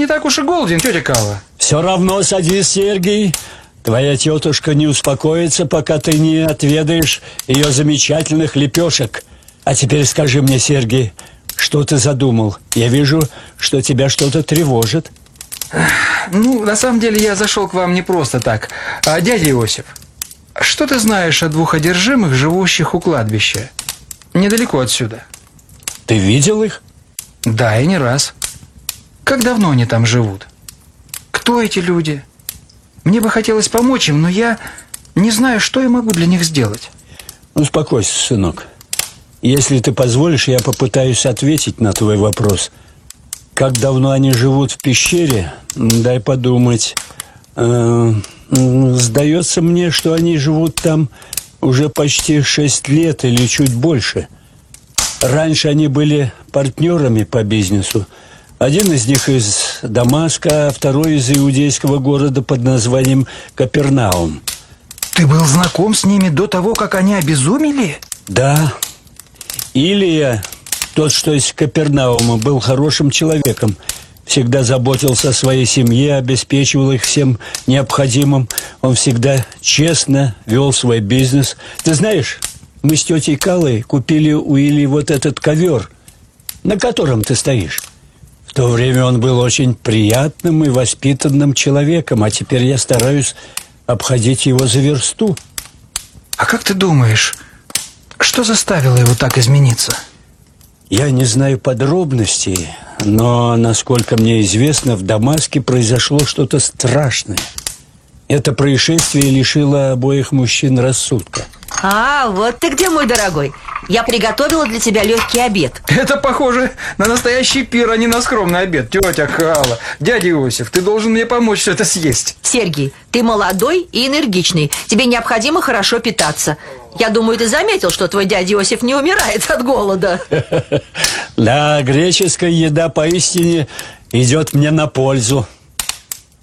не так уж и голоден, тетя Калла. Все равно садись, Сергей. Твоя тетушка не успокоится, пока ты не отведаешь ее замечательных лепешек. А теперь скажи мне, Сергей, что ты задумал? Я вижу, что тебя что-то тревожит. Ну, на самом деле я зашел к вам не просто так. Дядя Иосиф, что ты знаешь о двух одержимых, живущих у кладбища? Недалеко отсюда. Ты видел их? Да, и не раз. Как давно они там живут? Кто эти люди? Мне бы хотелось помочь им, но я не знаю, что я могу для них сделать. Успокойся, сынок. Если ты позволишь, я попытаюсь ответить на твой вопрос. Как давно они живут в пещере? Дай подумать. Сдается мне, что они живут там уже почти 6 лет или чуть больше. Раньше они были партнерами по бизнесу. Один из них из Дамаска, а второй из иудейского города под названием Капернаум. Ты был знаком с ними до того, как они обезумели? Да. Илия, тот, что из Капернаума, был хорошим человеком. Всегда заботился о своей семье, обеспечивал их всем необходимым. Он всегда честно вел свой бизнес. Ты знаешь, мы с тетей Каллой купили у Илии вот этот ковер, на котором ты стоишь. В то время он был очень приятным и воспитанным человеком, а теперь я стараюсь обходить его за версту. А как ты думаешь, что заставило его так измениться? Я не знаю подробностей, но, насколько мне известно, в Дамаске произошло что-то страшное. Это происшествие лишило обоих мужчин рассудка. А, вот ты где, мой дорогой. Я приготовила для тебя легкий обед. Это похоже на настоящий пир, а не на скромный обед. Тетя Калла, дядя Иосиф, ты должен мне помочь все это съесть. Сергей, ты молодой и энергичный. Тебе необходимо хорошо питаться. Я думаю, ты заметил, что твой дядя Иосиф не умирает от голода. Да, греческая еда поистине идет мне на пользу.